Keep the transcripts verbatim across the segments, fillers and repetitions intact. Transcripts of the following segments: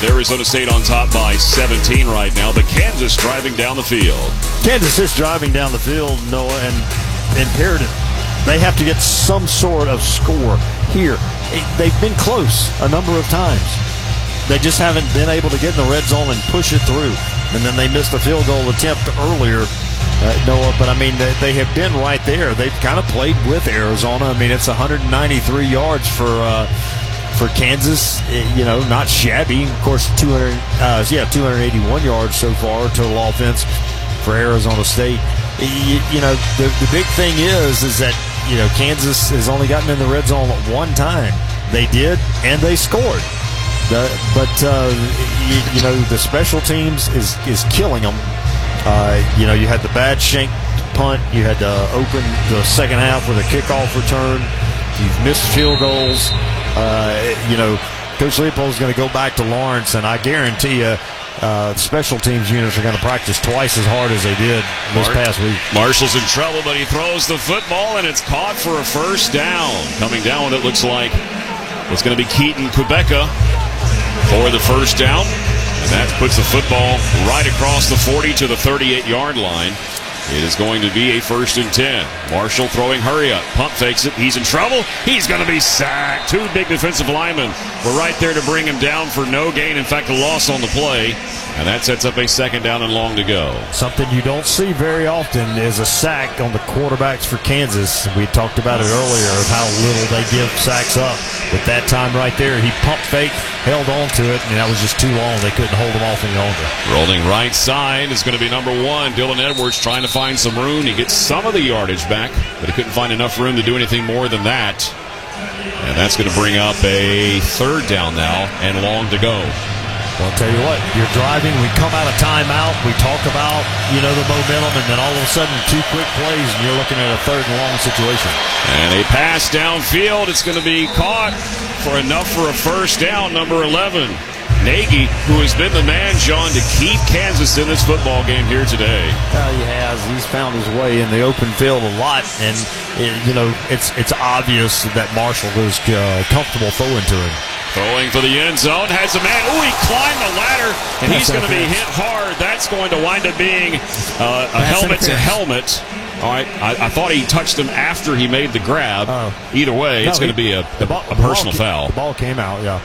Arizona State on top by seventeen right now, but Kansas driving down the field. Kansas is driving down the field, Noah, and imperative. They have to get some sort of score here. They've been close a number of times. They just haven't been able to get in the red zone and push it through. And then they missed a field goal attempt earlier, uh, Noah. But, I mean, they, they have been right there. They've kind of played with Arizona. I mean, it's one hundred ninety-three yards for uh, for Kansas. You know, not shabby. Of course, two hundred, uh, yeah, two hundred eighty-one yards so far total offense for Arizona State. You, you know, the, the big thing is, is that, you know, Kansas has only gotten in the red zone one time. They did, and they scored. The, but, uh, you, you know, the special teams is, is killing them. Uh, you know, you had the bad shank punt. You had to open the second half with a kickoff return. You've missed field goals. Uh, you know, Coach Leopold is going to go back to Lawrence, and I guarantee you, Uh, special teams units are going to practice twice as hard as they did this Mar- past week. Marshall's in trouble, but he throws the football, and it's caught for a first down. Coming down with it looks like it's going to be Keaton Quebeca for the first down. And that puts the football right across the forty to the thirty-eight-yard line. It is going to be a first and ten. Marshall throwing hurry up. Pump fakes it. He's in trouble. He's going to be sacked. Two big defensive linemen were right there to bring him down for no gain. In fact, a loss on the play. And that sets up a second down and long to go. Something you don't see very often is a sack on the quarterbacks for Kansas. We talked about it earlier of how little they give sacks up. But that time right there, he pump fake, held on to it, and that was just too long. They couldn't hold him off any longer. Rolling right side is going to be number one. Dylan Edwards trying to find some room. He gets some of the yardage back, but he couldn't find enough room to do anything more than that. And that's going to bring up a third down now and long to go. Well, I'll tell you what, you're driving, we come out of timeout, we talk about, you know, the momentum, and then all of a sudden two quick plays, and you're looking at a third and long situation. And a pass downfield. It's going to be caught for enough for a first down, number eleven. Nagy, who has been the man, John, to keep Kansas in this football game here today. Uh, he has. He's found his way in the open field a lot, and, it, you know, it's it's obvious that Marshall is uh, comfortable throwing to him. Throwing for the end zone, has a man. Oh, he climbed the ladder, and he's going to be hit hard. That's going to wind up being uh, a helmet to helmet. All right, I, I thought he touched him after he made the grab. Uh, Either way, no, it's going to be a, a, ball, a personal the foul. The ball came out, yeah.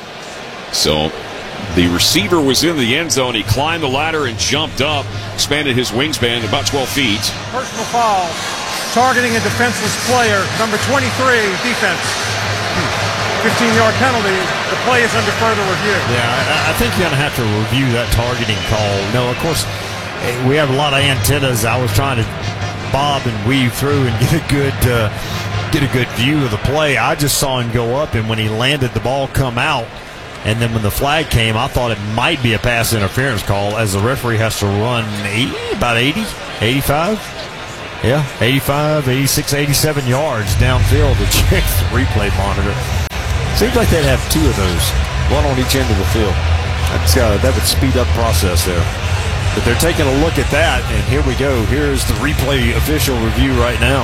So the receiver was in the end zone. He climbed the ladder and jumped up, expanded his wingspan to about twelve feet. Personal foul, targeting a defenseless player, number twenty-three, defense. fifteen-yard penalty. The play is under further review. Yeah, I, I think you're going to have to review that targeting call. No, of course, we have a lot of antennas. I was trying to bob and weave through and get a good uh, get a good view of the play. I just saw him go up, and when he landed, the ball come out. And then when the flag came, I thought it might be a pass interference call, as the referee has to run eighty, about eighty, eighty-five. Yeah, eighty-five, eighty-six, eighty-seven yards downfield to check the replay monitor. Seems like they'd have two of those, one on each end of the field. That's, uh, that would speed up process there. But they're taking a look at that, and here we go. Here's the replay official review right now.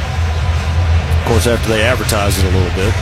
Of course, after they advertise it a little bit.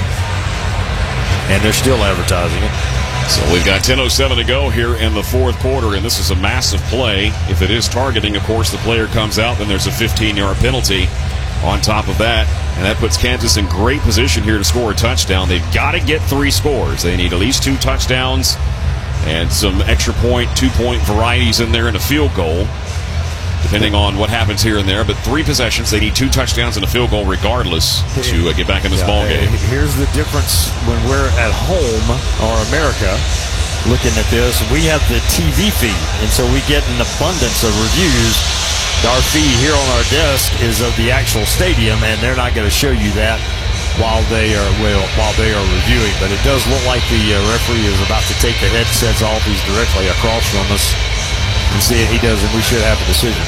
And they're still advertising it. So we've got ten oh seven to go here in the fourth quarter, and this is a massive play. If it is targeting, of course, the player comes out, then there's a fifteen-yard penalty on top of that. And that puts Kansas in great position here to score a touchdown. They've got to get three scores. They need at least two touchdowns and some extra point, two-point varieties in there and a field goal, depending on what happens here and there. But three possessions, they need two touchdowns and a field goal regardless to uh, get back in this yeah, ball game. Here's the difference when we're at home, or America, looking at this. We have the T V feed, and so we get an abundance of reviews. Our feed here on our desk is of the actual stadium, and they're not going to show you that while they are well, while they are reviewing. But it does look like the uh, referee is about to take the headsets off. He's directly across from us. And see if he does, and we should have a decision.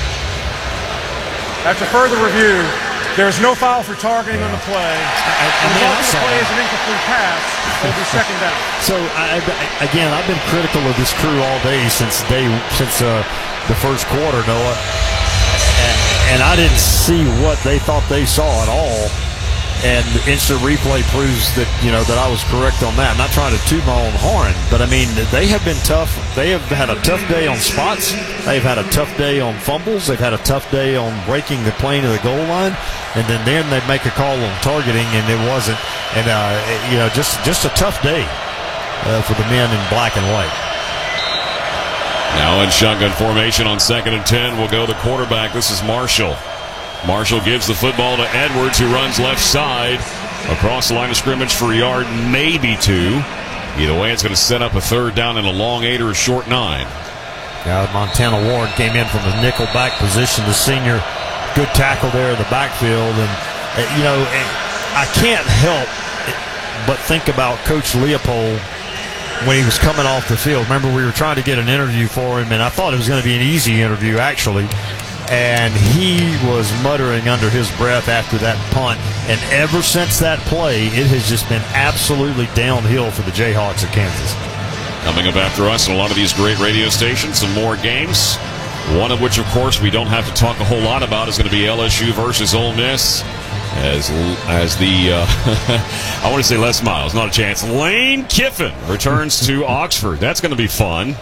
After further review, there's no foul for targeting yeah. on the play. I, I the mean, result of the play is an incomplete pass. It'll be second down. So I, I, again, I've been critical of this crew all day since day since uh, the first quarter, Noah, and, and I didn't see what they thought they saw at all And the instant replay proves that, you know, that I was correct on that. I'm not trying to toot my own horn, but I mean, they have been tough. They have had a tough day on spots. They've had a tough day on fumbles. They've had a tough day on breaking the plane of the goal line. And then, then they make a call on targeting, and it wasn't. And, uh, you know, just, just a tough day uh, for the men in black and white. Now in shotgun formation on second and ten will go the quarterback. This is Marshall. Marshall gives the football to Edwards, who runs left side across the line of scrimmage for a yard, maybe two. Either way, it's going to set up a third down and a long eight or a short nine. Yeah, Montana Ward came in from the nickel back position, the senior. Good tackle there in the backfield. And, uh, you know, I can't help but think about Coach Leopold when he was coming off the field. Remember, we were trying to get an interview for him, and I thought it was going to be an easy interview, actually. And he was muttering under his breath after that punt. And ever since that play, it has just been absolutely downhill for the Jayhawks of Kansas. Coming up after us on a lot of these great radio stations, some more games. One of which, of course, we don't have to talk a whole lot about is going to be L S U versus Ole Miss. As as the, uh, I want to say Les Miles, not a chance. Lane Kiffin returns to Oxford. That's going to be fun.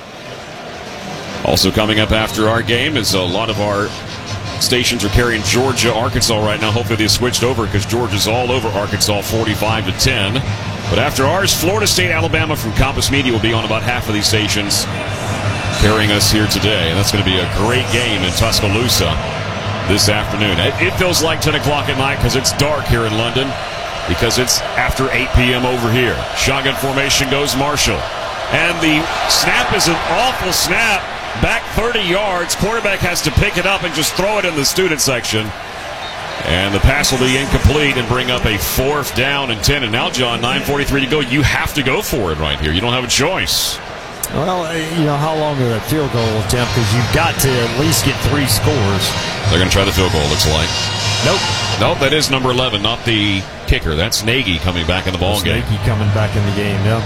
Also coming up after our game is a lot of our stations are carrying Georgia, Arkansas right now. Hopefully they switched over because Georgia's all over Arkansas forty-five to ten. But after ours, Florida State, Alabama from Compass Media will be on about half of these stations carrying us here today. And that's going to be a great game in Tuscaloosa this afternoon. It, it feels like ten o'clock at night because it's dark here in London, because it's after eight p.m. over here. Shotgun formation goes Marshall. And the snap is an awful snap. Back thirty yards. Quarterback has to pick it up and just throw it in the student section. And the pass will be incomplete and bring up a fourth down and ten. And now, John, nine forty-three to go. You have to go for it right here. You don't have a choice. Well, you know, how long is that field goal attempt? Because you've got to at least get three scores. They're going to try the field goal, looks like. Nope. Nope, that is number eleven, not the kicker. That's Nagy coming back in the ball That's game. Nagy coming back in the game, yeah.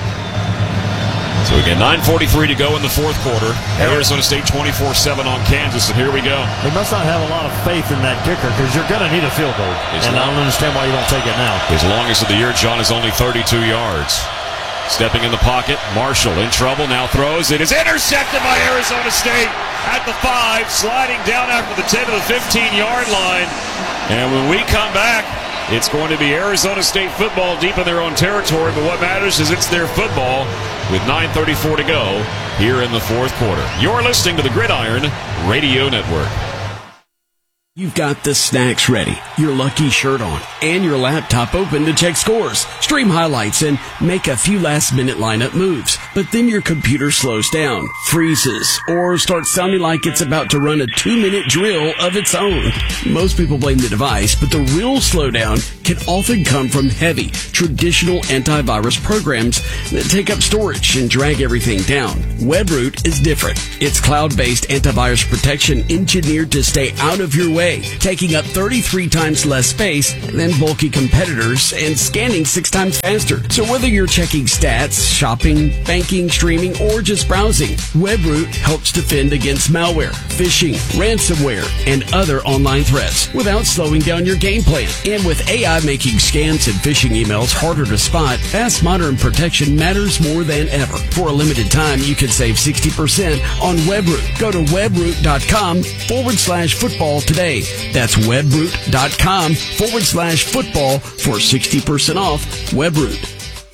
So again, nine forty-three to go in the fourth quarter. Arizona State twenty-four seven on Kansas, and here we go. They must not have a lot of faith in that kicker because you're going to need a field goal. As and long, I don't understand why you don't take it now. His longest of the year, John, is only thirty-two yards. Stepping in the pocket, Marshall in trouble, now throws. It is intercepted by Arizona State at the five, sliding down after the ten to the fifteen-yard line. And when we come back, it's going to be Arizona State football deep in their own territory, but what matters is it's their football with nine thirty-four to go here in the fourth quarter. You're listening to the Gridiron Radio Network. You've got the snacks ready, your lucky shirt on, and your laptop open to check scores, stream highlights, and make a few last-minute lineup moves. But then your computer slows down, freezes, or starts sounding like it's about to run a two-minute drill of its own. Most people blame the device, but the real slowdown can often come from heavy, traditional antivirus programs that take up storage and drag everything down. WebRoot is different. It's cloud-based antivirus protection engineered to stay out of your way, taking up thirty-three times less space than bulky competitors and scanning six times faster. So whether you're checking stats, shopping, banking, streaming, or just browsing, WebRoot helps defend against malware, phishing, ransomware, and other online threats without slowing down your game plan. And with A I making scams and phishing emails harder to spot, fast modern protection matters more than ever. For a limited time, you can save sixty percent on WebRoot. Go to webroot.com forward slash football today. That's webroot.com forward slash football for sixty percent off WebRoot.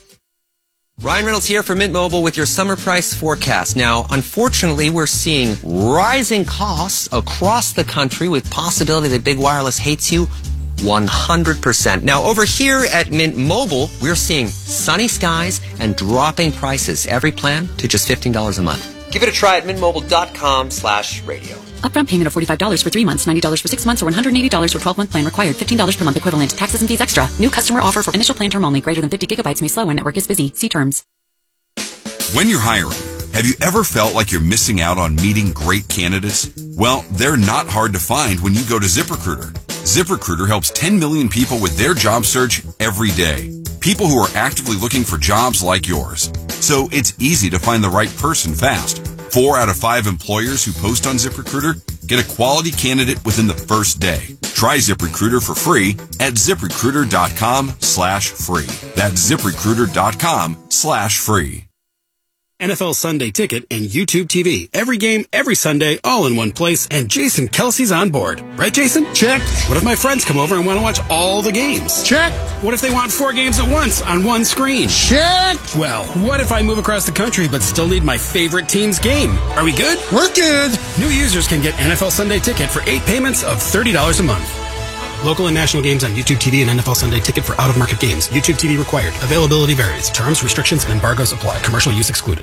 Ryan Reynolds here for Mint Mobile with your summer price forecast. Now, unfortunately, we're seeing rising costs across the country with possibility that big wireless hates you one hundred percent. Now, over here at Mint Mobile, we're seeing sunny skies and dropping prices. Every plan to just fifteen dollars a month. Give it a try at mintmobile.com slash radio. Upfront payment of forty-five dollars for three months, ninety dollars for six months, or one hundred eighty dollars for twelve-month plan required. fifteen dollars per month equivalent. Taxes and fees extra. New customer offer for initial plan term only. Greater than fifty gigabytes may slow when network is busy. See terms. When you're hiring, have you ever felt like you're missing out on meeting great candidates? Well, they're not hard to find when you go to ZipRecruiter. ZipRecruiter helps ten million people with their job search every day. People who are actively looking for jobs like yours. So it's easy to find the right person fast. Four out of five employers who post on ZipRecruiter Get a quality candidate within the first day. Try ZipRecruiter for free at ZipRecruiter.com slash free. That's ZipRecruiter.com slash free. N F L Sunday Ticket and YouTube T V. Every game, every Sunday, all in one place, and Jason Kelsey's on board. Right, Jason? Check. What if my friends come over and want to watch all the games? Check. What if they want four games at once on one screen? Check. Well, what if I move across the country but still need my favorite team's game? Are we good? We're good. New users can get N F L Sunday Ticket for eight payments of thirty dollars a month. Local and national games on YouTube T V and N F L Sunday Ticket for out-of-market games. YouTube T V required. Availability varies. Terms, restrictions, and embargoes apply. Commercial use excluded.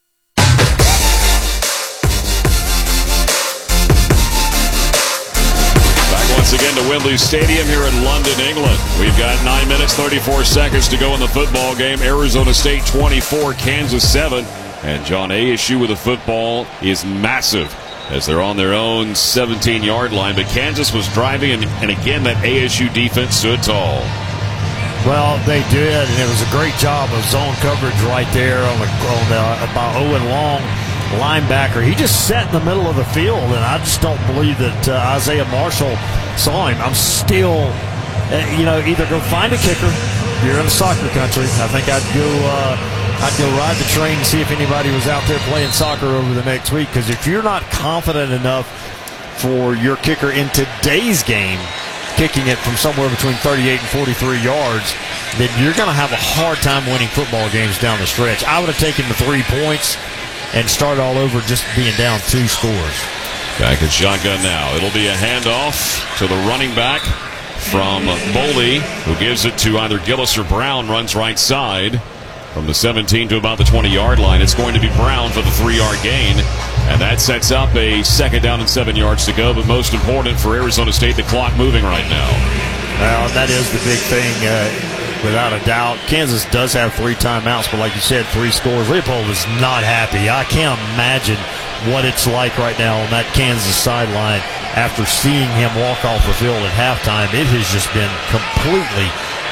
Back once again to Wembley Stadium here in London, England. We've got nine minutes, thirty-four seconds to go in the football game. Arizona State twenty-four, Kansas seven. And John, A S U with the football is massive, as they're on their own seventeen-yard line. But Kansas was driving, and, and again, that A S U defense stood tall. Well, they did, and it was a great job of zone coverage right there on the, on the about Owen Long linebacker. He just sat in the middle of the field, and I just don't believe that uh, Isaiah Marshall saw him. I'm still, uh, you know, either go find a kicker. You're in the soccer country. I think I'd go. Uh, I'd go ride the train and see if anybody was out there playing soccer over the next week. Because if you're not confident enough for your kicker in today's game, kicking it from somewhere between thirty-eight and forty-three yards, then you're going to have a hard time winning football games down the stretch. I would have taken the three points and started all over just being down two scores. Back at shotgun now. It'll be a handoff to the running back from Boley, who gives it to either Gillis or Brown, runs right side. From the seventeen to about the twenty-yard line, it's going to be Brown for the three-yard gain. And that sets up a second down and seven yards to go. But most important for Arizona State, the clock moving right now. Well, that is the big thing, uh, without a doubt. Kansas does have three timeouts, but like you said, three scores. Leopold is not happy. I can't imagine what it's like right now on that Kansas sideline after seeing him walk off the field at halftime. It has just been completely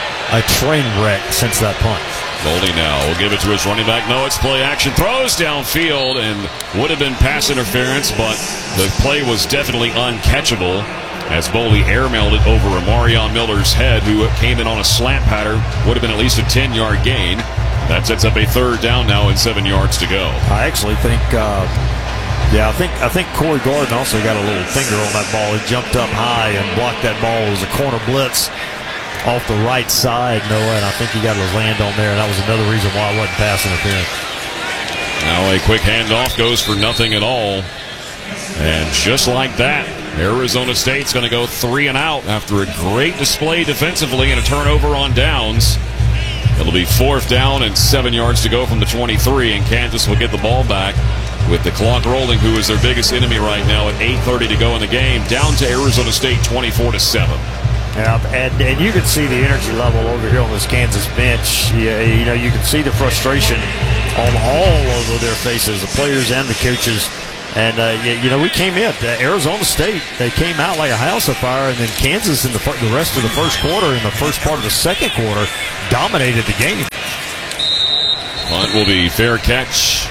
a train wreck since that punt. Boley now will give it to his running back. No, it's play action. Throws downfield and would have been pass interference, but the play was definitely uncatchable as Boley airmailed it over Amarion Miller's head, who came in on a slant pattern. Would have been at least a ten-yard gain. That sets up a third down now and seven yards to go. I actually think, uh, yeah, I think I think Corey Gordon also got a little finger on that ball. He jumped up high and blocked that ball. It was a corner blitz off the right side, Noah, and I think he got his land on there, and that was another reason why it wasn't pass interference. Now a quick handoff goes for nothing at all. And just like that, Arizona State's going to go three and out after a great display defensively and a turnover on downs. It'll be fourth down and seven yards to go from the twenty-three, and Kansas will get the ball back with the clock rolling, who is their biggest enemy right now at eight thirty to go in the game, down to Arizona State twenty-four to seven. Yeah, and, and you can see the energy level over here on this Kansas bench. Yeah, you know, you can see the frustration on all over their faces, the players and the coaches. And, uh, you, you know, we came in, uh, Arizona State, they came out like a house of fire, and then Kansas in the, the rest of the first quarter and the first part of the second quarter dominated the game. Punt will be fair catch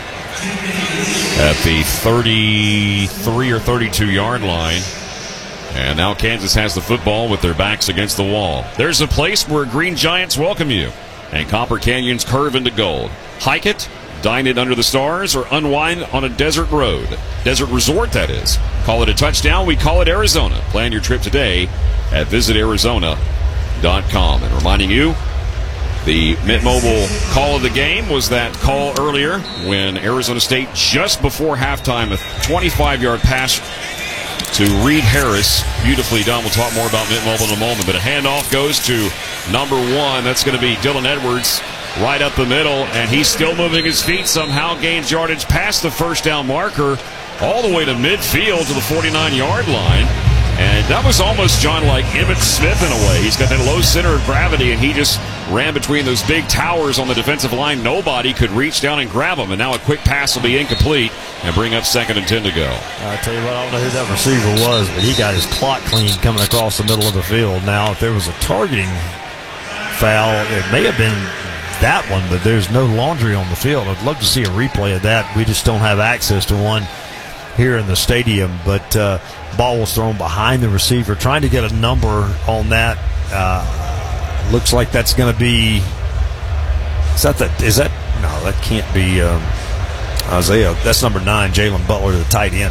at the thirty-three or thirty-two-yard line. And now Kansas has the football with their backs against the wall. There's a place where Green Giants welcome you, and Copper Canyons curve into gold. Hike it, dine it under the stars, or unwind on a desert road. Desert resort, that is. Call it a touchdown. We call it Arizona. Plan your trip today at visit arizona dot com. And reminding you, the Mint Mobile call of the game was that call earlier when Arizona State, just before halftime, a twenty-five-yard pass to Reed Harris. Beautifully done. We'll talk more about Mint Mobile in a moment. But a handoff goes to number one. That's going to be Dylan Edwards right up the middle. And he's still moving his feet. Somehow gains yardage past the first down marker all the way to midfield to the forty-nine-yard line. And that was almost, John, like Emmitt Smith in a way. He's got that low center of gravity, and he just ran between those big towers on the defensive line. Nobody could reach down and grab him. And now a quick pass will be incomplete and bring up second and ten to go. I tell you what, I don't know who that receiver was, but he got his clock clean coming across the middle of the field. Now, if there was a targeting foul, it may have been that one, but there's no laundry on the field. I'd love to see a replay of that. We just don't have access to one here in the stadium, but uh, ball was thrown behind the receiver. Trying to get a number on that. Uh, looks like that's going to be. Is that the? Is that? No, that can't be um, Isaiah. That's number nine, Jalen Butler, the tight end.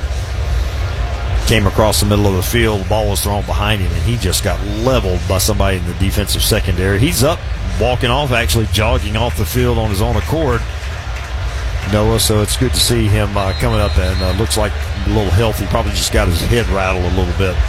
Came across the middle of the field. The ball was thrown behind him, and he just got leveled by somebody in the defensive secondary. He's up, walking off, actually jogging off the field on his own accord, Noah. So it's good to see him uh, coming up, and uh, looks like a little healthy. Probably just got his head rattled a little bit.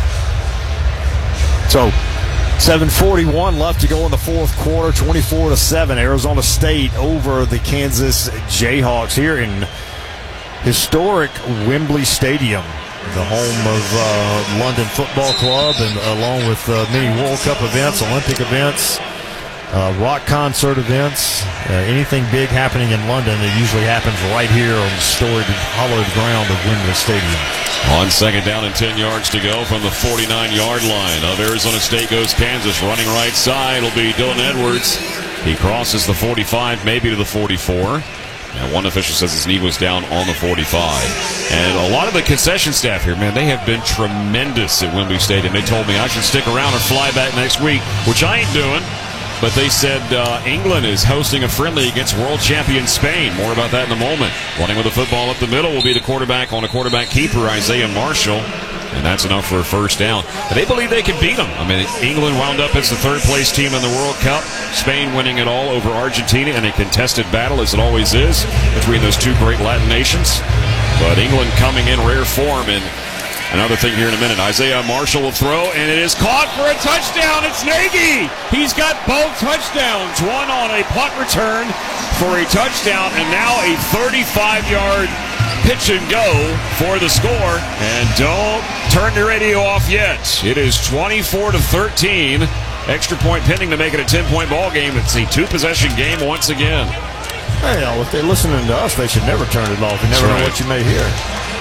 So seven forty-one left to go in the fourth quarter. twenty-four to seven, Arizona State over the Kansas Jayhawks here in historic Wembley Stadium, the home of uh, London Football Club, and along with uh, many World Cup events, Olympic events, uh, rock concert events, uh, anything big happening in London, it usually happens right here on the storied, hallowed ground of Wembley Stadium. On second down and ten yards to go from the forty-nine-yard line of Arizona State goes Kansas. Running right side will be Dylan Edwards. He crosses the forty-five, maybe to the forty-four. And one official says his knee was down on the forty-five. And a lot of the concession staff here, man, they have been tremendous at Wembley Stadium. They told me I should stick around or fly back next week, which I ain't doing. But they said uh, England is hosting a friendly against world champion Spain. More about that in a moment. Running with the football up the middle will be the quarterback on a quarterback keeper, Isaiah Marshall. And that's enough for a first down. But they believe they can beat them. I mean, England wound up as the third-place team in the World Cup. Spain winning it all over Argentina in a contested battle, as it always is, between those two great Latin nations. But England coming in rare form. And another thing here in a minute. Isaiah Marshall will throw, and it is caught for a touchdown. It's Nagy. He's got both touchdowns. One on a punt return for a touchdown, and now a thirty-five-yard pitch and go for the score. And don't turn the radio off yet. It is twenty-four to thirteen. Extra point pending to make it a ten-point ball game. It's a two-possession game once again. Well, if they're listening to us, they should never turn it off. You never know what you may hear.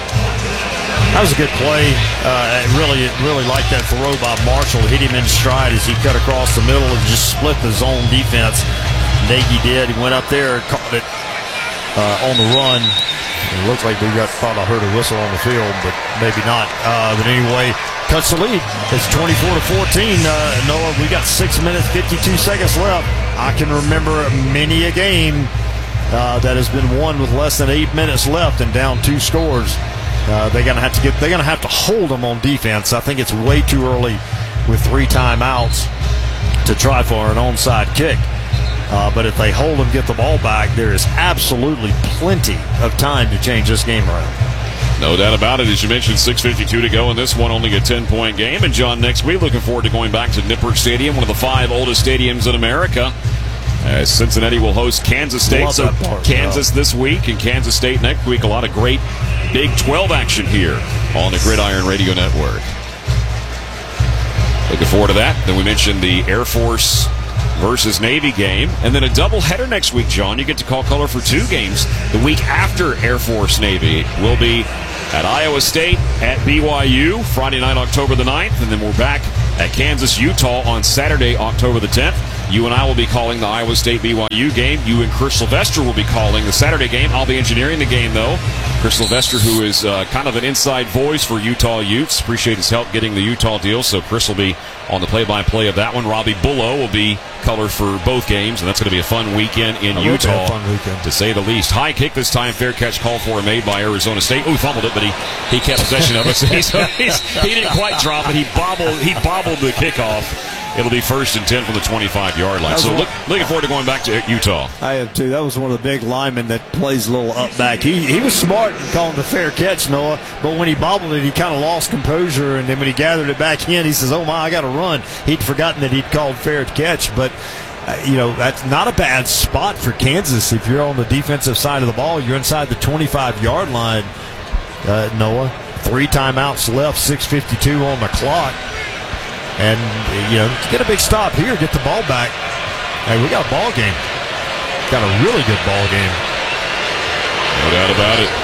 That was a good play. Uh, really, really like that throw by Marshall. Hit him in stride as he cut across the middle and just split the zone defense. Nagy did. He went up there and caught it uh, on the run. It looks like we got thought I heard a whistle on the field, but maybe not. Uh, but anyway, cuts the lead. It's twenty-four to fourteen. Uh, Noah, we got six minutes, fifty-two seconds left. I can remember many a game uh, that has been won with less than eight minutes left and down two scores. Uh, they're gonna have to get. They're gonna have to hold them on defense. I think it's way too early with three timeouts to try for an onside kick. Uh, but if they hold them, get the ball back, there is absolutely plenty of time to change this game around. No doubt about it. As you mentioned, six fifty-two to go in this one, only a ten-point game. And John, next week, looking forward to going back to Nippert Stadium, one of the five oldest stadiums in America. As Cincinnati will host Kansas State. Love So that part, Kansas this week and Kansas State next week. A lot of great Big twelve action here on the Gridiron Radio Network. Looking forward to that. Then we mentioned the Air Force versus Navy game. And then a doubleheader next week, John. You get to call color for two games. The week after Air Force Navy will be at Iowa State at B Y U, Friday night, October the ninth. And then we're back at Kansas, Utah on Saturday, October the tenth. You and I will be calling the Iowa State B Y U game. You and Chris Sylvester will be calling the Saturday game. I'll be engineering the game, though. Chris Sylvester, who is uh, kind of an inside voice for Utah Utes. Appreciate his help getting the Utah deal, so Chris will be on the play-by-play of that one. Robbie Bullough will be color for both games, and that's going to be a fun weekend in Utah, fun weekend, to say the least. High kick this time, fair catch call for made by Arizona State. Oh, fumbled it, but he, he kept possession of it. So he's, he's, he didn't quite drop it. He bobbled, he bobbled the kickoff. It'll be first and ten from the twenty-five-yard line. So look, looking forward to going back to Utah. I have too. That was one of the big linemen that plays a little up back. He he was smart in calling the fair catch, Noah, but when he bobbled it, he kind of lost composure, and then when he gathered it back in, he says, oh, my, I got to run. He'd forgotten that he'd called fair catch, but, uh, you know, that's not a bad spot for Kansas. If you're on the defensive side of the ball, you're inside the twenty-five-yard line, uh, Noah. Three timeouts left, six fifty-two on the clock. And, you know, get a big stop here, get the ball back. Hey, we got a ball game. Got a really good ball game. No doubt about it.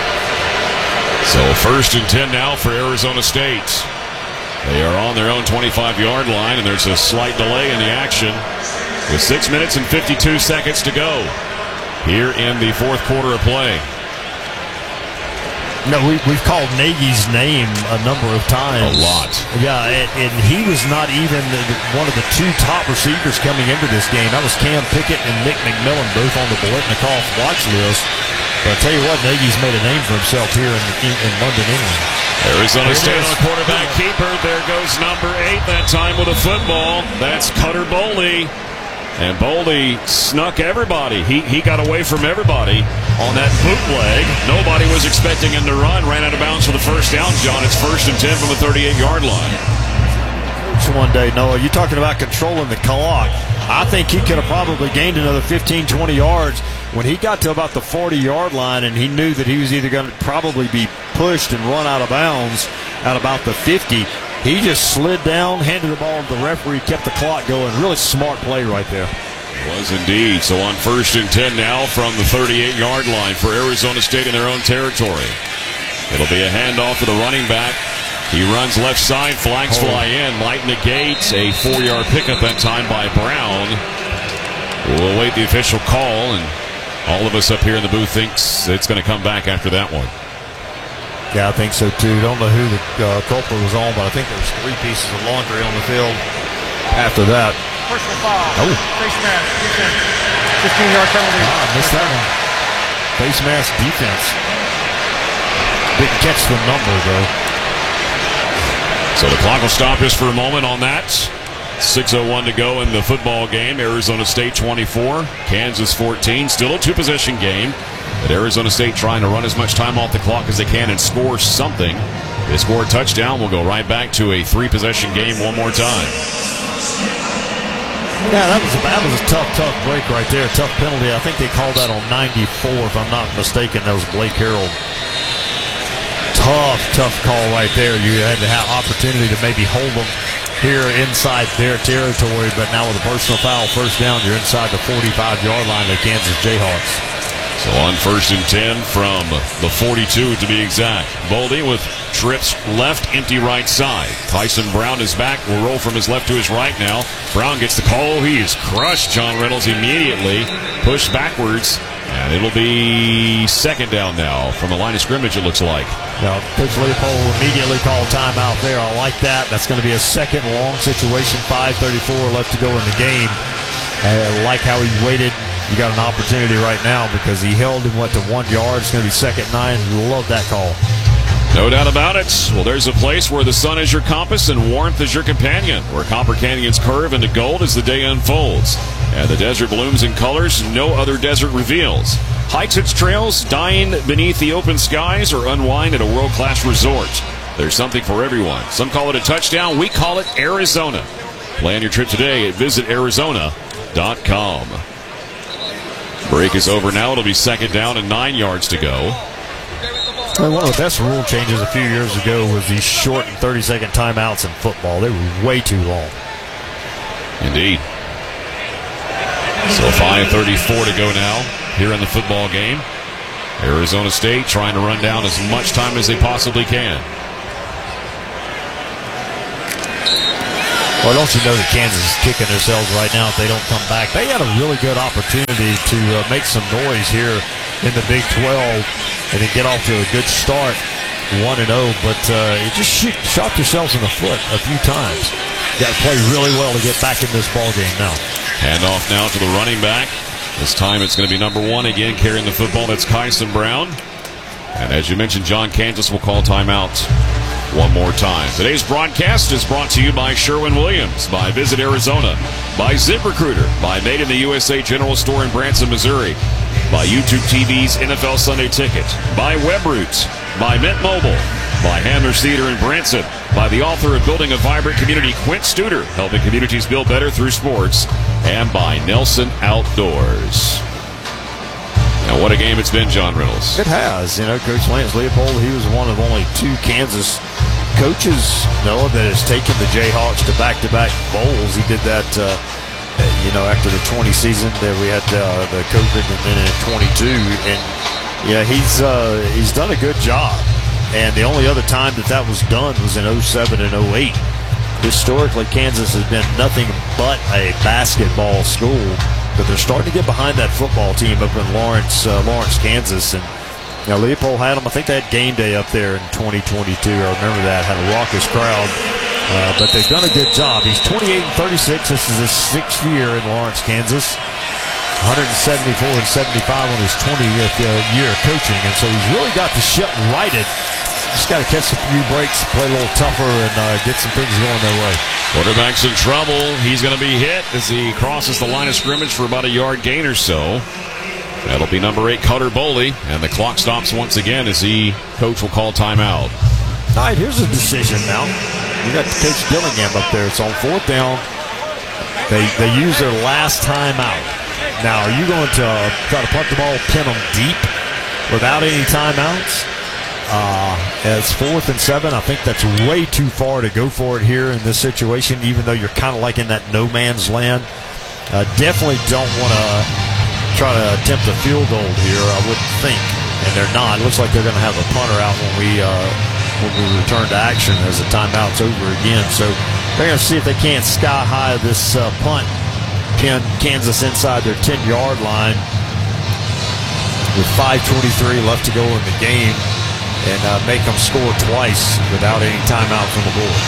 So first and ten now for Arizona State. They are on their own twenty-five-yard line, and there's a slight delay in the action with six minutes and fifty-two seconds to go here in the fourth quarter of play. No, we, we've called Nagy's name a number of times. A lot. Yeah, and, and he was not even the, one of the two top receivers coming into this game. That was Cam Pickett and Nick McMillan, both on the Biletnikoff watch list. But I tell you what, Nagy's made a name for himself here in, in, in London, England. Arizona State on the quarterback keeper. There goes number eight, that time with a football. That's Cutter Boldy. And Boldy snuck everybody. He he got away from everybody on that bootleg. Nobody was expecting him to run. Ran out of bounds for the first down, John. It's first and ten from the thirty-eight-yard line. One day, Noah, you're talking about controlling the clock. I think he could have probably gained another fifteen, twenty yards when he got to about the forty-yard line, and he knew that he was either going to probably be pushed and run out of bounds at about the fifty. He just slid down, handed the ball to the referee, kept the clock going. Really smart play right there. Was indeed. So on first and ten now from the thirty-eight-yard line for Arizona State in their own territory. It'll be a handoff to the running back. He runs left side, flags oh. fly in. Might negate a four-yard pickup that time by Brown. We'll await the official call, and all of us up here in the booth thinks it's going to come back after that one. Yeah, I think so too. Don't know who the uh, culprit was on, but I think there was three pieces of laundry on the field after that. Personal foul. Oh. Face mask. Defense. fifteen-yard penalty. Ah, I missed that one. Face mask defense. Didn't catch the number, though. So the clock will stop just for a moment on that. six oh one to go in the football game. Arizona State twenty-four, Kansas fourteen. Still a two-possession game. But Arizona State trying to run as much time off the clock as they can and score something. They score a touchdown, we'll go right back to a three-possession game one more time. Yeah, that was a, that was a tough, tough break right there. Tough penalty. I think they called that on ninety-four, if I'm not mistaken. That was Blake Harrell. Tough, tough call right there. You had to have opportunity to maybe hold them here inside their territory, but now with a personal foul, first down, you're inside the forty-five-yard line of the Kansas Jayhawks. So on first and ten from the forty-two to be exact. Boldy with trips left, empty right side. Tyson Brown is back. Will roll from his left to his right now. Brown gets the call. He is crushed. John Reynolds immediately pushed backwards. And it'll be second down now from the line of scrimmage, it looks like. Now, Coach Leopold immediately called timeout there. I like that. That's going to be a second long situation. five thirty-four left to go in the game. I like how he waited. You got an opportunity right now because he held him, what, to one yard. It's going to be second nine. Love that call. No doubt about it. Well, there's a place where the sun is your compass and warmth is your companion, where Copper Canyons curve into gold as the day unfolds. And the desert blooms in colors no other desert reveals. Hikes its trails, dine beneath the open skies, or unwind at a world-class resort. There's something for everyone. Some call it a touchdown. We call it Arizona. Plan your trip today at visit arizona dot com. Break is over now. It'll be second down and nine yards to go. Well, one of the best rule changes a few years ago was these short and thirty-second timeouts in football. They were way too long. Indeed. So five thirty-four to go now here in the football game. Arizona State trying to run down as much time as they possibly can. Well, don't you know that Kansas is kicking themselves right now if they don't come back? They had a really good opportunity to uh, make some noise here in the Big twelve and to get off to a good start, one and oh, but uh, you just shoot, shot yourselves in the foot a few times. You got to play really well to get back in this ball game now. Handoff now to the running back. This time it's going to be number one again carrying the football. That's Kyson Brown. And as you mentioned, John, Kansas will call timeout one more time. Today's broadcast is brought to you by Sherwin-Williams, by Visit Arizona, by ZipRecruiter, by Made in the U S A General Store in Branson, Missouri, by YouTube T V's N F L Sunday Ticket, by WebRoots, by Mint Mobile, by Hammer's Theater in Branson, by the author of Building a Vibrant Community, Quint Studer, helping communities build better through sports, and by Nelson Outdoors. Now, what a game it's been, John Reynolds. It has. You know, Coach Lance Leopold, he was one of only two Kansas coaches, Noah, that has taken the Jayhawks to back-to-back bowls. He did that, uh, you know, after the twenty season. There we had uh, the COVID, and then in twenty-two. And, yeah, he's uh, he's done a good job. And the only other time that that was done was in oh seven and oh eight. Historically, Kansas has been nothing but a basketball school. But they're starting to get behind that football team up in Lawrence, uh, Lawrence, Kansas, and Now, Leopold had them. I think they had game day up there in twenty twenty-two. I remember that. Had a raucous crowd. Uh, but they've done a good job. He's twenty-eight and thirty-six. This is his sixth year in Lawrence, Kansas. one seventy-four and seventy-five on his twentieth uh, year of coaching. And so he's really got the ship righted. Just got to catch a few breaks, play a little tougher, and uh, get some things going their way. Quarterback's in trouble. He's going to be hit as he crosses the line of scrimmage for about a yard gain or so. That'll be number eight, Cutter Boley, and the clock stops once again as he, coach will call timeout. All right, here's a decision now. You got Coach Dillingham up there. It's on fourth down. They they use their last timeout. Now, are you going to try to punt the ball, pin them deep without any timeouts? Uh, it's fourth and seven. I think that's way too far to go for it here in this situation, even though you're kind of like in that no man's land. Uh, definitely don't want to try to attempt a field goal here, I wouldn't think. And they're not. It looks like they're going to have a punter out when we uh, when we return to action as the timeout's over again. So they're going to see if they can't sky high this uh, punt, pin Kansas inside their ten-yard line with five twenty-three left to go in the game, and uh, make them score twice without any timeouts on the board.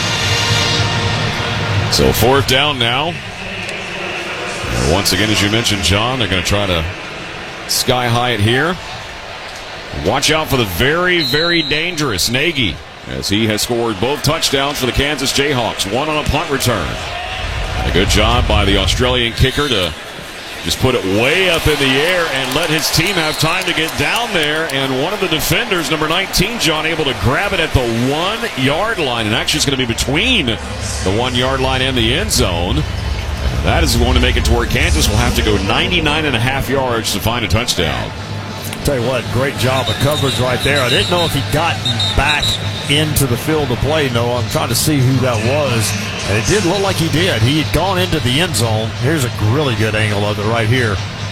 So fourth down now. Once again, as you mentioned, John, they're going to try to sky high it here. Watch out for the very, very dangerous Nagy, as he has scored both touchdowns for the Kansas Jayhawks, one on a punt return. And a good job by the Australian kicker to just put it way up in the air and let his team have time to get down there. And one of the defenders, number nineteen, John, able to grab it at the one-yard line. And actually it's going to be between the one-yard line and the end zone. That is going to make it to where Kansas will have to go ninety-nine and a half yards to find a touchdown. Tell you what, great job of coverage right there. I didn't know if he'd gotten back into the field of play. No, I'm trying to see who that was. And it did look like he did. He had gone into the end zone. Here's a really good angle of it right here.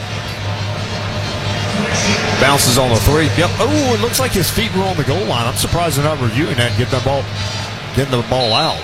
Bounces on the three. Yep. Oh, it looks like his feet were on the goal line. I'm surprised they're not reviewing that and getting the ball, getting the ball out.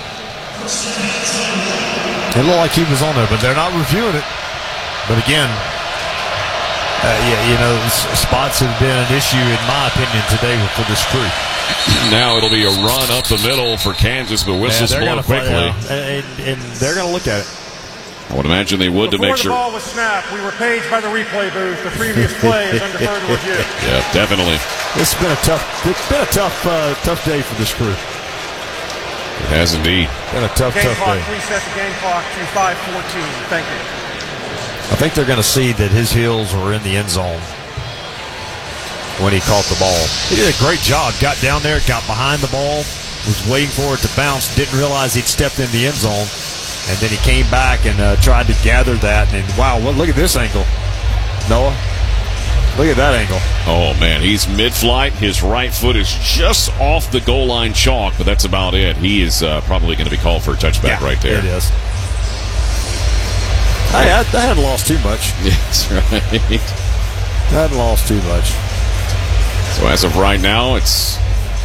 It looked like he was on there, but they're not reviewing it. But again, uh, yeah, you know, spots have been an issue, in my opinion, today for this crew. Now it'll be a run up the middle for Kansas, but whistles yeah, blow quickly. Fight, yeah. and, and they're going to look at it. I would imagine they would Before to make sure. Before the ball was snapped, we were paged by the replay booth. The previous play is under further review. Yeah, definitely. It's been a tough, it's been a tough, uh, tough day for this crew. It has indeed. Been a tough, game tough clock, day. Reset the game clock to five fourteen. Thank you. I think they're going to see that his heels were in the end zone when he caught the ball. He did a great job. Got down there, got behind the ball, was waiting for it to bounce, didn't realize he'd stepped in the end zone, and then he came back and uh, tried to gather that. And wow, well, look at this angle, Noah. Look at that angle. Oh, man, he's mid-flight. His right foot is just off the goal line chalk, but that's about it. He is uh, probably going to be called for a touchback yeah, right there. It is. I, I, I hadn't lost too much. That's right. I hadn't lost too much. So as of right now, it's...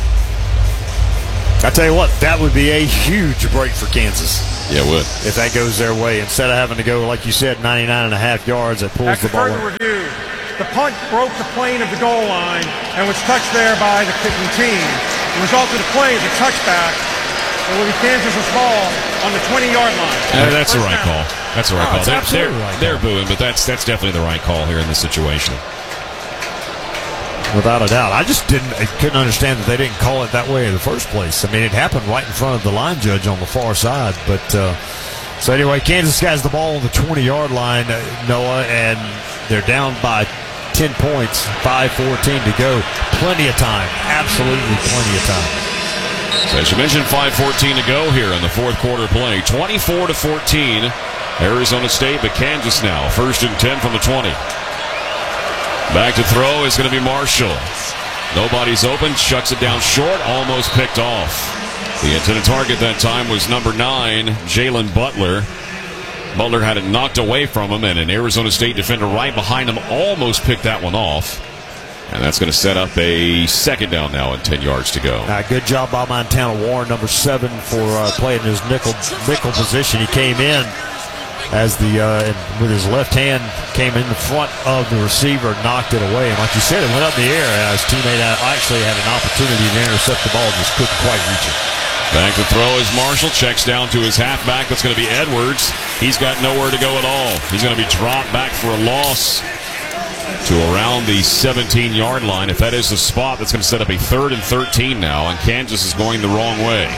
I tell you what, that would be a huge break for Kansas. Yeah, it would. If that goes their way. Instead of having to go, like you said, ninety-nine and a half yards, that pulls After the ball. further review, the punt broke the plane of the goal line and was touched there by the kicking team. The result of the play is a touchback. It will be Kansas's ball on the twenty-yard line. Yeah, that's the right call. That's the right Oh, call. They're, absolutely they're, right they're call. booing, but that's that's definitely the right call here in this situation. Without a doubt. I just didn't, I couldn't understand that they didn't call it that way in the first place. I mean, it happened right in front of the line judge on the far side. But uh, so anyway, Kansas has the ball on the twenty-yard line, uh, Noah, and they're down by ten points, five fourteen to go. Plenty of time. Absolutely plenty of time. So as you mentioned, five fourteen to go here in the fourth quarter play. twenty-four to fourteen, Arizona State, but Kansas now. First and ten from the twenty. Back to throw is going to be Marshall. Nobody's open, shuts it down short, almost picked off. The intended target that time was number nine, Jalen Butler. Butler had it knocked away from him, and an Arizona State defender right behind him almost picked that one off. And that's going to set up a second down now and ten yards to go. Uh, good job by Montana Warren, number seven, for uh, playing his nickel nickel position. He came in as the uh, with his left hand came in the front of the receiver, knocked it away. And like you said, it went up in the air. And his teammate actually had an opportunity to intercept the ball, just couldn't quite reach it. Back to throw is Marshall. Checks down to his halfback. That's going to be Edwards. He's got nowhere to go at all. He's going to be dropped back for a loss to around the seventeen-yard line. If that is the spot, that's going to set up a third and thirteen now, and Kansas is going the wrong way.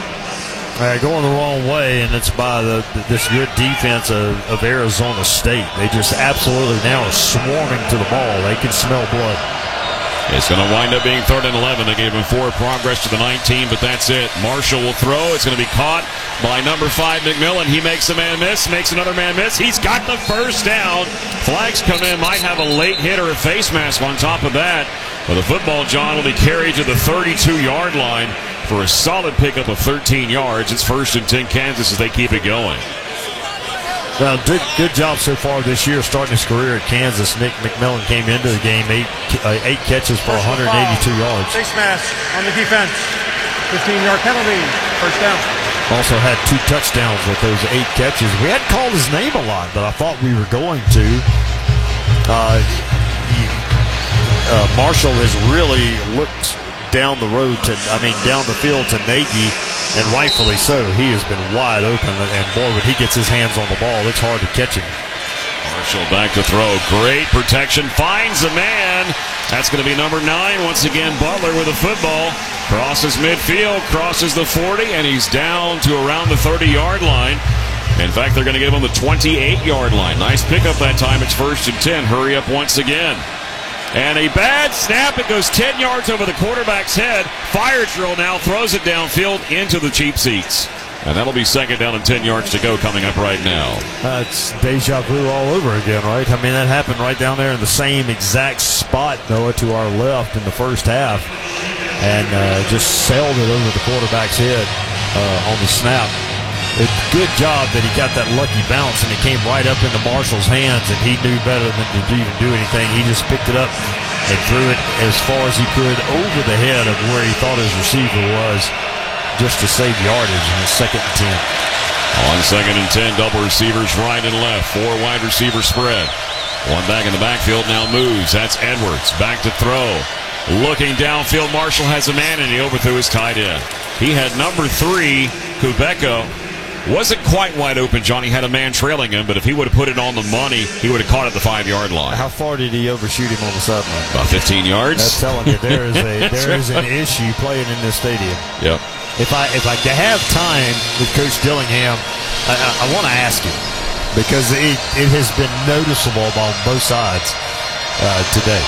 Uh, going the wrong way, and it's by the this good defense of, of Arizona State. They just absolutely now are swarming to the ball. They can smell blood. It's going to wind up being third and eleven. They gave him forward progress to the nineteen, but that's it. Marshall will throw. It's going to be caught by number five, McMillan. He makes a man miss, makes another man miss. He's got the first down. Flags come in. Might have a late hit or a face mask on top of that. But the football, John, will be carried to the thirty-two-yard line for a solid pickup of thirteen yards. It's first and ten Kansas as they keep it going. Well, good, good job so far this year starting his career at Kansas. Nick McMillan came into the game, eight, uh, eight catches for one hundred eighty-two yards. Face mask on the defense. fifteen-yard penalty. First down. Also had two touchdowns with those eight catches. We hadn't called his name a lot, but I thought we were going to. Uh, he, uh, Marshall has really looked down the road to, I mean, down the field to Nagy, and rightfully so. He has been wide open, and boy, when he gets his hands on the ball, it's hard to catch him. Marshall back to throw. Great protection. Finds a man. That's going to be number nine. Once again, Butler with the football. Crosses midfield, crosses the forty, and he's down to around the thirty-yard line. In fact, they're going to give him the twenty-eight-yard line. Nice pickup that time. It's first and ten. Hurry up once again. And a bad snap. It goes ten yards over the quarterback's head. Fire drill now throws it downfield into the cheap seats. And that'll be second down and ten yards to go coming up right now. Uh, it's deja vu all over again, right? I mean, that happened right down there in the same exact spot, Noah, to our left in the first half. And uh, just sailed it over the quarterback's head uh, on the snap. It, good job that he got that lucky bounce, and it came right up into Marshall's hands, and he knew better than to even do anything. He just picked it up and threw it as far as he could over the head of where he thought his receiver was, just to save yardage in the second and ten. On second and ten, double receivers right and left. Four wide receiver spread. One back in the backfield now moves. That's Edwards. Back to throw. Looking downfield, Marshall has a man, and he overthrew his tight end. He had number three, Kubeka. Wasn't quite wide open, Johnny. Had a man trailing him, but if he would have put it on the money, he would have caught at the five-yard line. How far did he overshoot him on the sideline? About fifteen yards. That's telling you there is a there is an issue playing in this stadium. Yep. If I if I have time with Coach Dillingham, I, I, I want to ask him, because it, it has been noticeable on both sides uh, today.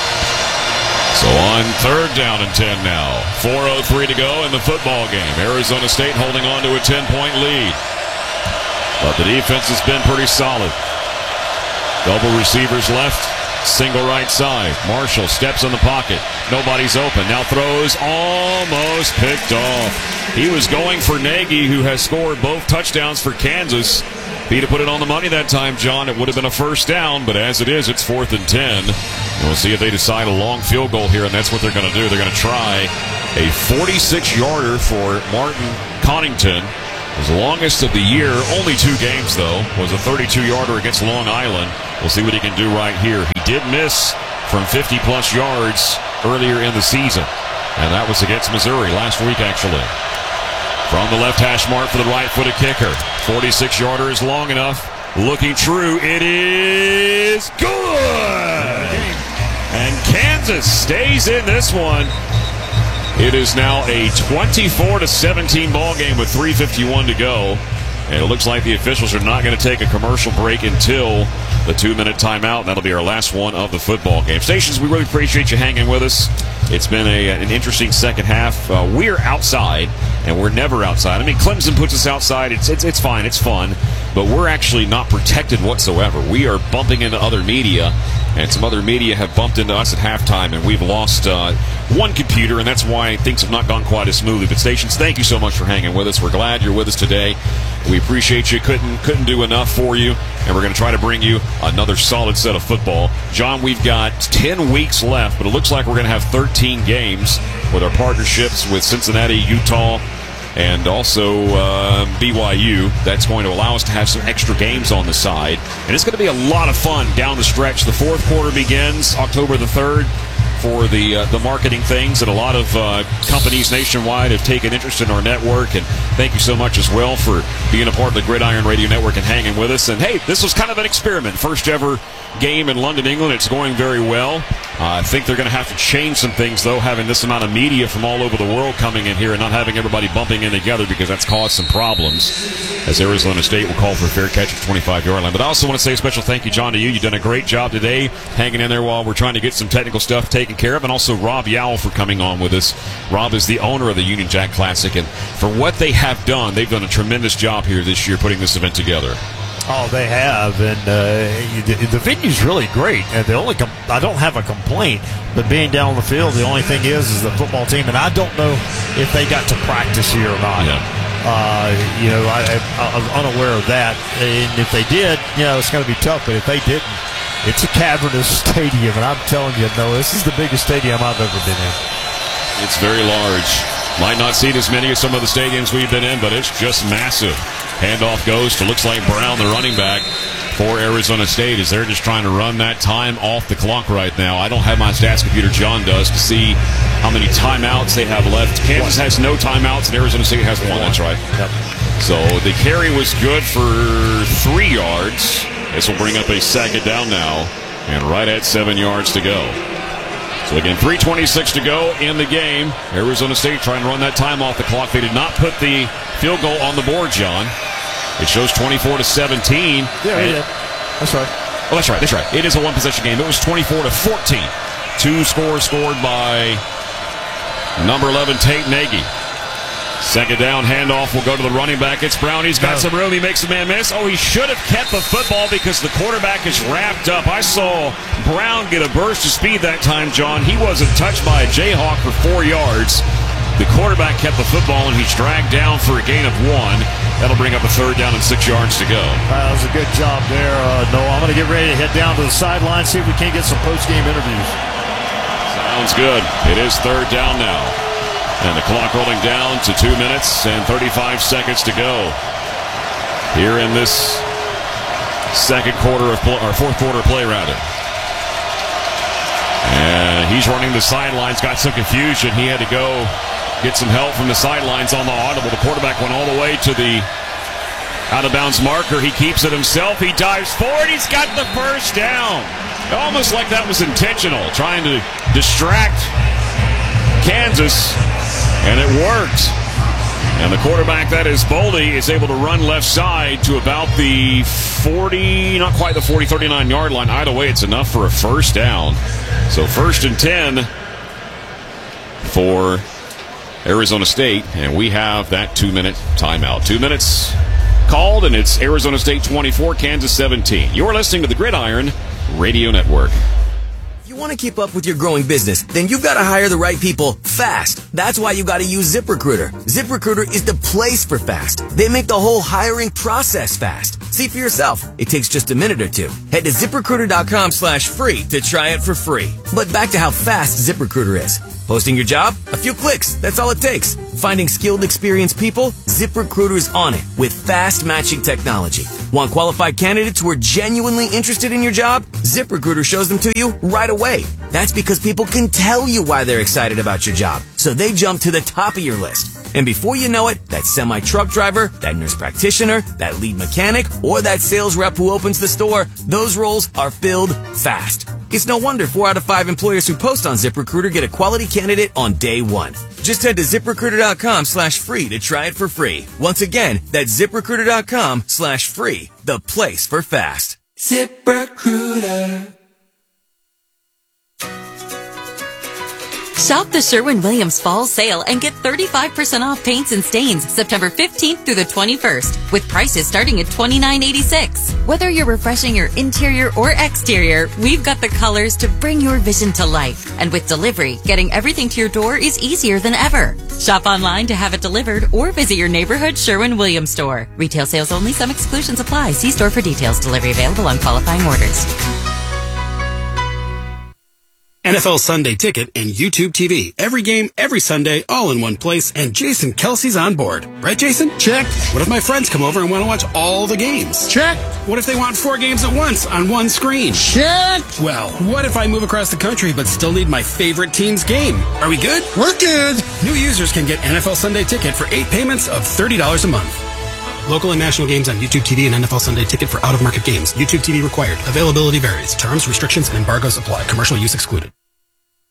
So on third down and ten now. four oh three to go in the football game. Arizona State holding on to a ten-point lead. But the defense has been pretty solid. Double receivers left, single right side. Marshall steps in the pocket. Nobody's open. Now throws, almost picked off. He was going for Nagy, who has scored both touchdowns for Kansas. If he'd have put it on the money that time, John, it would have been a first down. But as it is, it's fourth and ten. And we'll see if they decide a long field goal here, and that's what they're going to do. They're going to try a forty-six-yarder for Martin Connington. His longest of the year, only two games, though, was a thirty-two-yarder against Long Island. We'll see what he can do right here. He did miss from fifty-plus yards earlier in the season, and that was against Missouri last week, actually. From the left hash mark for the right-footed kicker. forty-six-yarder is long enough. Looking true. It is good! And Kansas stays in this one. It is now a twenty-four to seventeen ball game with three fifty-one to go. And it looks like the officials are not going to take a commercial break until the two-minute timeout. That'll be our last one of the football game. Stations, we really appreciate you hanging with us. It's been a, an interesting second half. Uh, we're outside, and we're never outside. I mean, Clemson puts us outside. It's, it's, it's fine. It's fun. But we're actually not protected whatsoever. We are bumping into other media, and some other media have bumped into us at halftime, and we've lost uh, one computer, and that's why things have not gone quite as smoothly. But Stations, thank you so much for hanging with us. We're glad you're with us today. We appreciate you. Couldn't couldn't do enough for you, and we're going to try to bring you another solid set of football. John, we've got ten weeks left, but it looks like we're going to have thirteen games with our partnerships with Cincinnati, Utah, and also uh, B Y U. That's going to allow us to have some extra games on the side. And it's going to be a lot of fun down the stretch. The fourth quarter begins October the third for the uh, the marketing things, and a lot of uh, companies nationwide have taken interest in our network, and thank you so much as well for being a part of the Gridiron Radio Network and hanging with us. And hey, this was kind of an experiment. First ever game in London, England. It's going very well. Uh, I think they're going to have to change some things, though, having this amount of media from all over the world coming in here and not having everybody bumping in together, because that's caused some problems, as Arizona State will call for a fair catch at the twenty-five-yard line. But I also want to say a special thank you, John, to you. You've done a great job today hanging in there while we're trying to get some technical stuff taken care of, and also Rob Yowell for coming on with us. Rob is the owner of the Union Jack Classic, and for what they have done, they've done a tremendous job here this year putting this event together. Oh, they have, and uh, the, the venue's really great. And the only com- I don't have a complaint, but being down on the field, the only thing is, is the football team, and I don't know if they got to practice here or not. Yeah. Uh, you know, I, I, I was unaware of that, and if they did, you know, it's going to be tough. But if they didn't, it's a cavernous stadium, and I'm telling you, no, this is the biggest stadium I've ever been in. It's very large. Might not seat as many as some of the stadiums we've been in, but it's just massive. Handoff goes to, looks like Brown, the running back for Arizona State, as they're just trying to run that time off the clock right now. I don't have my stats computer, John does, to see how many timeouts they have left. Kansas has no timeouts, and Arizona State has one. That's right. Yep. So the carry was good for three yards. This will bring up a second down now, and right at seven yards to go. So again, three twenty-six to go in the game. Arizona State trying to run that time off the clock. They did not put the field goal on the board, John. It shows twenty-four to seventeen. Yeah, yeah. That's right. Oh, that's right. That's right. It is a one-possession game. It was twenty-four to fourteen. Two scores scored by number eleven, Tate Nagy. Second down, handoff will go to the running back. It's Brown. He's got no. some room. He makes a man miss. Oh, he should have kept the football because the quarterback is wrapped up. I saw Brown get a burst of speed that time, John. He wasn't touched by a Jayhawk for four yards. The quarterback kept the football, and he's dragged down for a gain of one. That'll bring up a third down and six yards to go. Uh, that was a good job there, uh, Noah. I'm going to get ready to head down to the sideline, see if we can't get some post-game interviews. Sounds good. It is third down now. And the clock rolling down to two minutes and thirty-five seconds to go here in this second quarter of play, or fourth quarter play, rather. And he's running the sidelines, got some confusion. He had to go get some help from the sidelines on the audible. The quarterback went all the way to the out-of-bounds marker. He keeps it himself. He dives forward. He's got the first down. Almost like that was intentional, trying to distract Kansas. And it worked. And the quarterback, that is Boldy, is able to run left side to about the forty, not quite the forty, thirty-nine-yard line. Either way, it's enough for a first down. So first and ten for Arizona State. And we have that two-minute timeout. Two minutes called, and it's Arizona State twenty-four, Kansas seventeen. You're listening to the Gridiron Radio Network. You want to keep up with your growing business, then you've got to hire the right people fast. That's why you got to use ZipRecruiter. ZipRecruiter is the place for fast. They make the whole hiring process fast. See for yourself. It takes just a minute or two. Head to ZipRecruiter.com slash free to try it for free. But back to how fast ZipRecruiter is. Posting your job? A few clicks. That's all it takes. Finding skilled, experienced people? ZipRecruiter's on it with fast matching technology. Want qualified candidates who are genuinely interested in your job? ZipRecruiter shows them to you right away. That's because people can tell you why they're excited about your job, so they jump to the top of your list. And before you know it, that semi-truck driver, that nurse practitioner, that lead mechanic, or that sales rep who opens the store, those roles are filled fast. It's no wonder four out of five employers who post on ZipRecruiter get a quality candidate on day one. Just head to ZipRecruiter.com slash free to try it for free. Once again, that's ZipRecruiter.com slash free, the place for fast. ZipRecruiter. Shop the Sherwin-Williams Fall Sale and get thirty-five percent off paints and stains September fifteenth through the twenty-first, with prices starting at twenty-nine eighty-six. Whether you're refreshing your interior or exterior, we've got the colors to bring your vision to life. And with delivery, getting everything to your door is easier than ever. Shop online to have it delivered or visit your neighborhood Sherwin-Williams store. Retail sales only. Some exclusions apply. See store for details. Delivery available on qualifying orders. N F L Sunday Ticket and YouTube T V. Every game, every Sunday, all in one place, and Jason Kelsey's on board. Right, Jason? Check. What if my friends come over and want to watch all the games? Check. What if they want four games at once on one screen? Check. Well, what if I move across the country but still need my favorite team's game? Are we good? We're good. New users can get N F L Sunday Ticket for eight payments of thirty dollars a month. Local and national games on YouTube T V and N F L Sunday Ticket for out-of-market games. YouTube T V required. Availability varies. Terms, restrictions, and embargoes apply. Commercial use excluded.